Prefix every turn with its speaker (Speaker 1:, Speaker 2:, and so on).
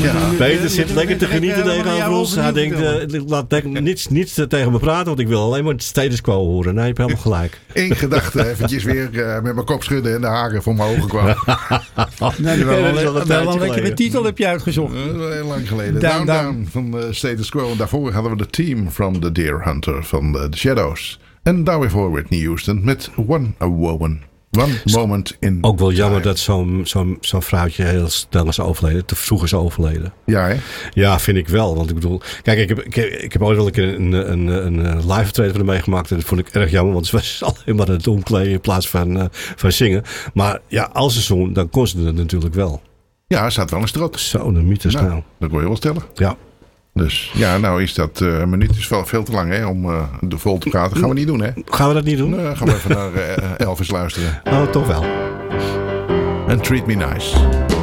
Speaker 1: Peter zit lekker te genieten tegenover ons. Hij denkt, laat niets tegen me praten, want ik wil alleen maar het status quo horen. Nee, je hebt helemaal gelijk.
Speaker 2: In gedachten eventjes weer met mijn kop schudden en de haren voor mijn ogen kwamen.
Speaker 3: Wel een lekkere titel heb je uitgezocht.
Speaker 2: Dat is heel lang geleden. Down van Status Quo. En daarvoor hadden we de Team from the Deer Hunter van The Shadows. En daar weer voor Whitney Houston met One Moment in
Speaker 1: Ook wel jammer dat zo'n vrouwtje heel snel is overleden. Te vroeg is overleden.
Speaker 2: Ja, hè?
Speaker 1: Ja, vind ik wel. Want ik bedoel... Kijk, ik heb ooit wel een keer een live optreden van haar meegemaakt. En dat vond ik erg jammer. Want ze was alleen maar aan het omkleden in plaats van zingen. Maar ja, als ze zong, dan kon ze het natuurlijk wel.
Speaker 2: Ja, staat wel een strot.
Speaker 1: Zo, een mythe snel.
Speaker 2: Dat kon je wel stellen.
Speaker 1: Ja.
Speaker 2: Dus ja, nou is dat een minuut is veel te lang hè, om vol te praten. Gaan we niet doen, hè?
Speaker 1: Gaan we dat niet doen?
Speaker 2: Gaan we even naar Elvis luisteren.
Speaker 1: Oh, toch wel.
Speaker 2: En Treat Me Nice.